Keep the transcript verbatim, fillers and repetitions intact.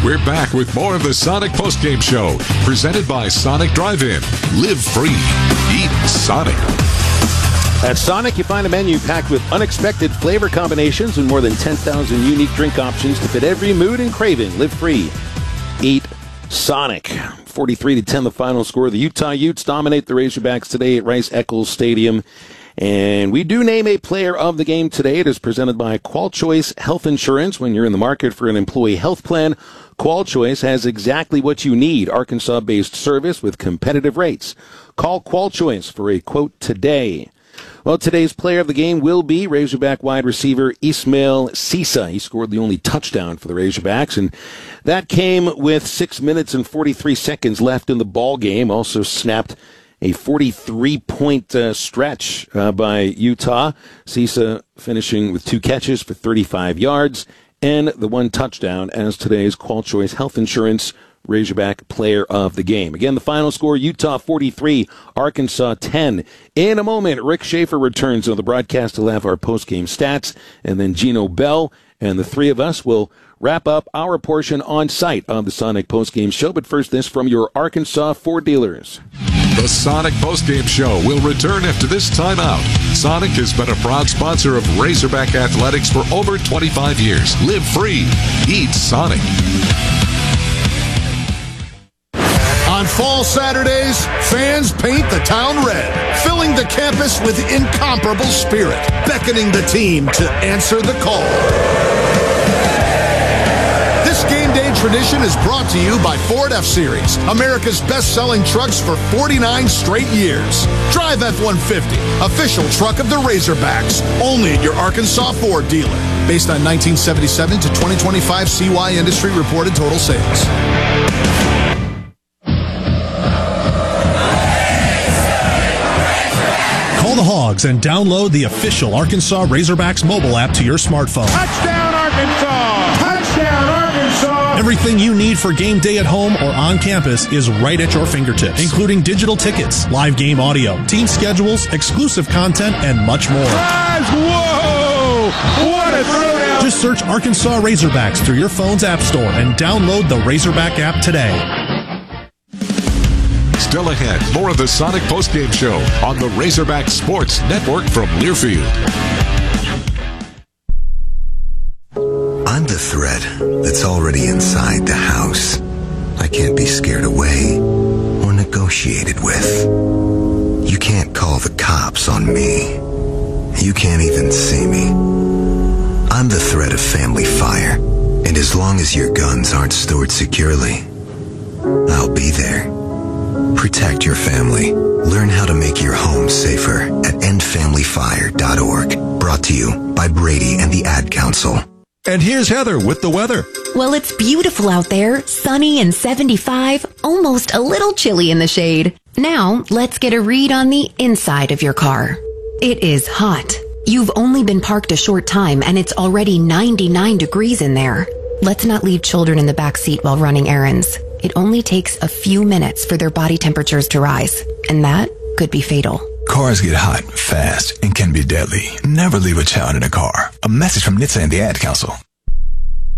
We're back with more of the Sonic Postgame Show, presented by Sonic Drive-In. Live free. Eat Sonic. At Sonic, you find a menu packed with unexpected flavor combinations and more than ten thousand unique drink options to fit every mood and craving. Live free. Eat Sonic. forty-three to ten the final score. The Utah Utes dominate the Razorbacks today at Rice-Eccles Stadium. And we do name a player of the game today. It is presented by QualChoice Health Insurance. When you're in the market for an employee health plan, QualChoice has exactly what you need. Arkansas-based service with competitive rates. Call QualChoice for a quote today. Well, today's player of the game will be Razorback wide receiver Ismail Cisa. He scored the only touchdown for the Razorbacks, and that came with six minutes and forty-three seconds left in the ball game. Also snapped a forty-three point uh, stretch uh, by Utah. Cisa finishing with two catches for thirty-five yards and the one touchdown as today's QualChoice Health Insurance Razorback player of the game. Again, the final score, Utah forty-three, Arkansas ten. In a moment, Rick Schaefer returns on the broadcast to have our post-game stats, and then Gino Bell and the three of us will wrap up our portion on site of the Sonic Postgame Show. But first, this from your Arkansas Ford dealers. The Sonic Postgame Show will return after this timeout. Sonic has been a proud sponsor of Razorback Athletics for over twenty-five years. Live free. Eat Sonic. On fall Saturdays, fans paint the town red, filling the campus with incomparable spirit, beckoning the team to answer the call. This game day tradition is brought to you by Ford F-Series, America's best-selling trucks for forty-nine straight years. Drive F one fifty, official truck of the Razorbacks, only at your Arkansas Ford dealer. Based on nineteen seventy-seven to twenty twenty-five C Y industry reported total sales. Call the Hogs and download the official Arkansas Razorbacks mobile app to your smartphone. Touchdown, Arkansas! Touchdown, Arkansas! Everything you need for game day at home or on campus is right at your fingertips, including digital tickets, live game audio, team schedules, exclusive content, and much more. Guys, whoa! What a throwdown! Just search Arkansas Razorbacks through your phone's app store and download the Razorback app today. Still ahead, more of the Sonic Postgame Show on the Razorback Sports Network from Learfield. I'm the threat that's already inside the house. I can't be scared away or negotiated with. You can't call the cops on me. You can't even see me. I'm the threat of family fire, and as long as your guns aren't stored securely, I'll be there. Protect your family. Learn how to make your home safer at end family fire dot org. Brought to you by Brady and the Ad Council. And here's Heather with the weather. Well, it's beautiful out there, sunny and seventy-five, almost a little chilly in the shade. Now, let's get a read on the inside of your car. It is hot. You've only been parked a short time and it's already ninety-nine degrees in there. Let's not leave children in the back seat while running errands. It only takes a few minutes for their body temperatures to rise, and that could be fatal. Cars get hot, fast, and can be deadly. Never leave a child in a car. A message from N H T S A and the Ad Council.